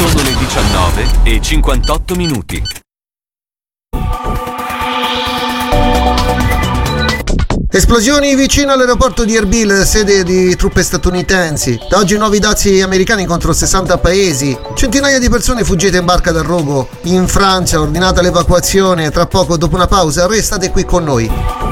Sono le 19:58. Esplosioni vicino all'aeroporto di Erbil, sede di truppe statunitensi. Da oggi nuovi dazi americani contro 60 paesi. Centinaia di persone fuggite in barca dal rogo. In Francia ordinata l'evacuazione. Tra poco, dopo una pausa, restate qui con noi.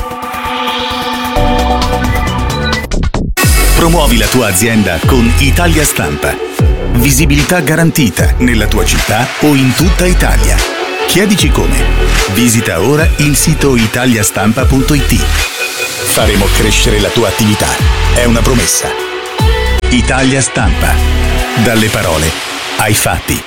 Promuovi la tua azienda con Italia Stampa. Visibilità garantita nella tua città o in tutta Italia. Chiedici come. Visita ora il sito italiastampa.it. Faremo crescere la tua attività. È una promessa. Italia Stampa. Dalle parole ai fatti.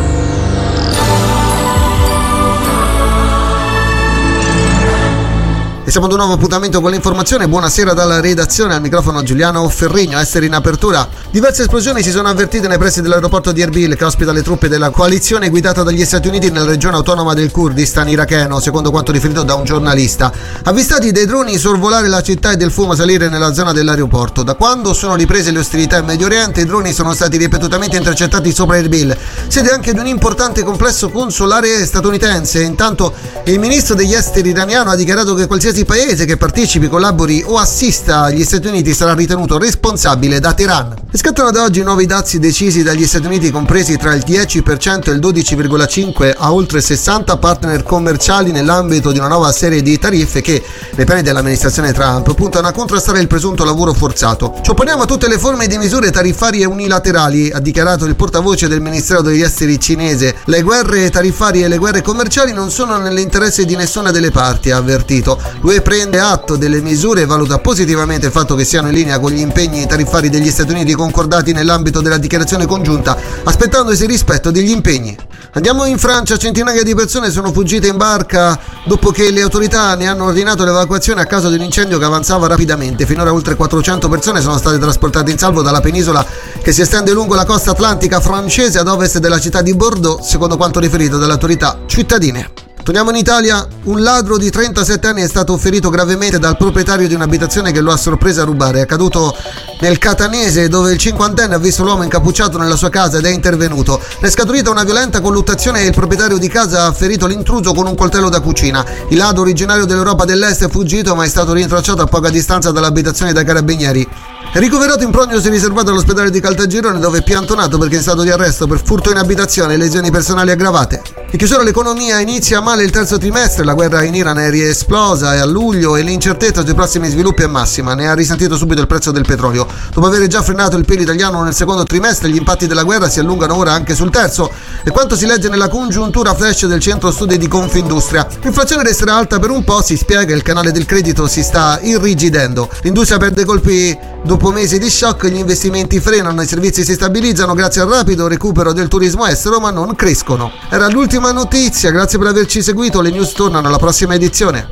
E siamo ad un nuovo appuntamento con l'informazione. Buonasera dalla redazione, al microfono Giuliano Ferrigno. Essere in apertura. Diverse esplosioni si sono avvertite nei pressi dell'aeroporto di Erbil, che ospita le truppe della coalizione guidata dagli Stati Uniti nella regione autonoma del Kurdistan iracheno, secondo quanto riferito da un giornalista. Avvistati dei droni sorvolare la città e del fumo salire nella zona dell'aeroporto. Da quando sono riprese le ostilità in Medio Oriente, i droni sono stati ripetutamente intercettati sopra Erbil, sede anche di un importante complesso consolare statunitense. Intanto il ministro degli esteri iraniano ha dichiarato che qualsiasi paese che partecipi, collabori o assista agli Stati Uniti sarà ritenuto responsabile da Teheran. E scattano da oggi nuovi dazi decisi dagli Stati Uniti, compresi tra il 10% e il 12,5% a oltre 60 partner commerciali nell'ambito di una nuova serie di tariffe che, nei piani dell'amministrazione Trump, puntano a contrastare il presunto lavoro forzato. Ci opponiamo a tutte le forme di misure tariffarie unilaterali, ha dichiarato il portavoce del Ministero degli Esteri cinese. Le guerre tariffarie e le guerre commerciali non sono nell'interesse di nessuna delle parti, ha avvertito. L'UE prende atto delle misure e valuta positivamente il fatto che siano in linea con gli impegni tariffari degli Stati Uniti concordati nell'ambito della dichiarazione congiunta, aspettandosi il rispetto degli impegni. Andiamo in Francia. Centinaia di persone sono fuggite in barca dopo che le autorità ne hanno ordinato l'evacuazione a causa di un incendio che avanzava rapidamente. Finora oltre 400 persone sono state trasportate in salvo dalla penisola che si estende lungo la costa atlantica francese ad ovest della città di Bordeaux, secondo quanto riferito dalle autorità cittadine. Torniamo in Italia. Un ladro di 37 anni è stato ferito gravemente dal proprietario di un'abitazione che lo ha sorpreso a rubare. È accaduto nel Catanese, dove il 50enne ha visto l'uomo incappucciato nella sua casa ed è intervenuto. Ne è scaturita una violenta colluttazione e il proprietario di casa ha ferito l'intruso con un coltello da cucina. Il ladro, originario dell'Europa dell'Est, è fuggito ma è stato rintracciato a poca distanza dall'abitazione dai carabinieri. È ricoverato in prognosi riservata all'ospedale di Caltagirone, dove è piantonato perché è in stato di arresto per furto in abitazione e lesioni personali aggravate. In chiusura l'economia. Inizia male il terzo trimestre, la guerra in Iran è riesplosa a luglio e l'incertezza sui prossimi sviluppi è massima. Ne ha risentito subito il prezzo del petrolio. Dopo aver già frenato il PIL italiano nel secondo trimestre, gli impatti della guerra si allungano ora anche sul terzo, e quanto si legge nella congiuntura flash del centro studi di Confindustria. L'inflazione resterà alta per un po', si spiega, il canale del credito si sta irrigidendo. L'industria perde colpi dopo mesi di shock, gli investimenti frenano, i servizi si stabilizzano grazie al rapido recupero del turismo estero, ma non crescono. Era l'ultima notizia, grazie per averci seguito, le news tornano alla prossima edizione.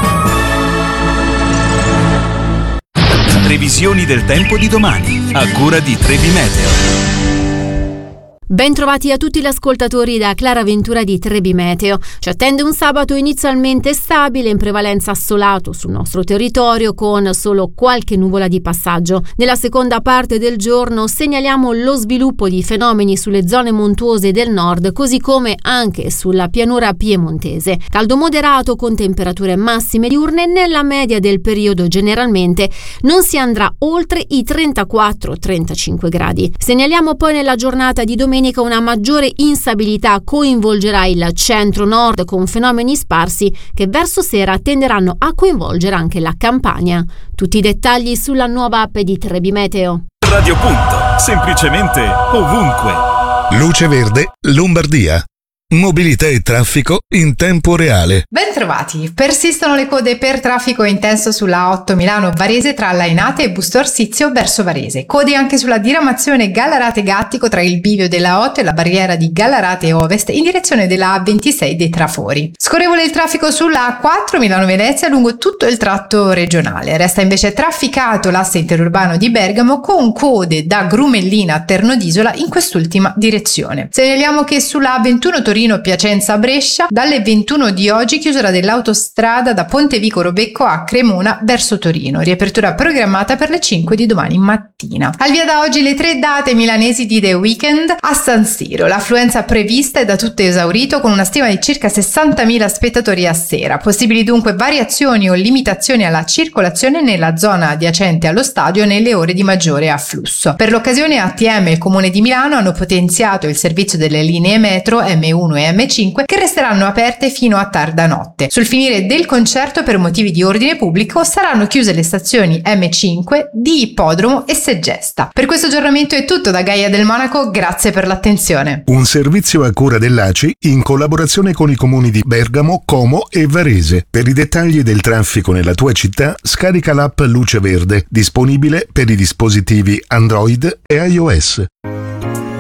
Previsioni del tempo di domani, a cura di Trebi Meteo. Ben trovati a tutti gli ascoltatori da Clara Ventura di Trebi Meteo. Ci attende un sabato inizialmente stabile, in prevalenza assolato sul nostro territorio, con solo qualche nuvola di passaggio. Nella seconda parte del giorno segnaliamo lo sviluppo di fenomeni sulle zone montuose del nord, così come anche sulla pianura piemontese. Caldo moderato con temperature massime diurne nella media del periodo, generalmente non si andrà oltre i 34-35 gradi. Segnaliamo poi nella giornata di domenica una maggiore instabilità coinvolgerà il centro-nord, con fenomeni sparsi che verso sera tenderanno a coinvolgere anche la Campania. Tutti i dettagli sulla nuova app di Trebi Meteo. Radio Punto, semplicemente ovunque. Luce Verde, Lombardia. Mobilità e traffico in tempo reale. Ben trovati. Persistono le code per traffico intenso sulla A8 Milano-Varese tra Lainate e Busto Arsizio verso Varese. Code anche sulla diramazione Gallarate-Gattico tra il bivio della A8 e la barriera di Gallarate Ovest in direzione della A26 dei Trafori. Scorrevole il traffico sulla A4 Milano-Venezia lungo tutto il tratto regionale. Resta invece trafficato l'asse interurbano di Bergamo, con code da Grumellina a Terno d'Isola in quest'ultima direzione. Segnaliamo che sulla A21 Torino-Piacenza-Brescia, dalle 21 di oggi chiusura dell'autostrada da Pontevico Robecco a Cremona verso Torino, riapertura programmata per le 5 di domani mattina. Al via da oggi le 3 date milanesi di The Weeknd a San Siro. L'affluenza prevista è da tutto esaurito con una stima di circa 60.000 spettatori a sera. Possibili dunque variazioni o limitazioni alla circolazione nella zona adiacente allo stadio nelle ore di maggiore afflusso. Per l'occasione ATM e il Comune di Milano hanno potenziato il servizio delle linee metro M1 e M5 che resteranno aperte fino a tarda notte. Sul finire del concerto, per motivi di ordine pubblico, saranno chiuse le stazioni M5 di Ippodromo e Segesta. Per questo aggiornamento è tutto da Gaia del Monaco, grazie per l'attenzione. Un servizio a cura dell'ACI in collaborazione con i comuni di Bergamo, Como e Varese. Per i dettagli del traffico nella tua città, scarica l'app Luce Verde, disponibile per i dispositivi Android e iOS.